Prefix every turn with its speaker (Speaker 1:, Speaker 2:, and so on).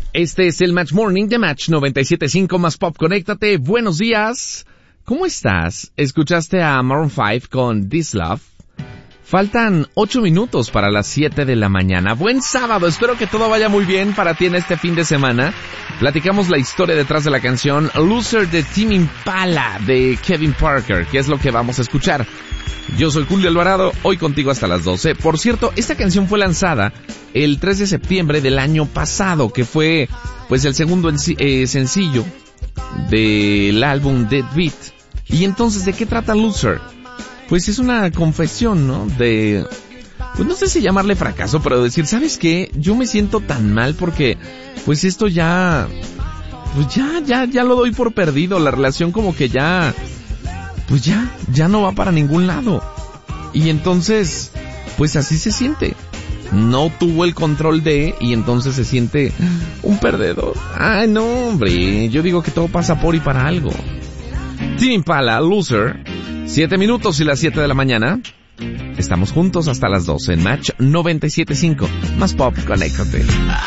Speaker 1: Este es el Match Morning de Match 97.5 más Pop. Conéctate. Buenos días. ¿Cómo estás? ¿Escuchaste a Maroon 5 con This Love? Faltan 8 minutos para las 7 de la mañana. Buen sábado. Espero que todo vaya muy bien para ti en este fin de semana. Platicamos la historia detrás de la canción Loser de Tame Impala de Kevin Parker, que es lo que vamos a escuchar. Yo soy Julio Alvarado, hoy contigo hasta las 12. Por cierto, esta canción fue lanzada el 3 de septiembre del año pasado, que fue pues el segundo sencillo del álbum Dead Beat. Y entonces, ¿de qué trata Loser? Pues es una confesión, ¿no? Pues no sé si llamarle fracaso, pero decir, ¿sabes qué? Yo me siento tan mal porque pues esto ya lo doy por perdido. La relación como que ya no va para ningún lado. Y entonces, pues así se siente. No tuvo el control y entonces se siente un perdedor. Ay, no, hombre, yo digo que todo pasa por y para algo. Tame Impala, Loser, 7 minutos y las 7 de la mañana. Estamos juntos hasta las 12 en Match 97.5. Más Pop, conéctate.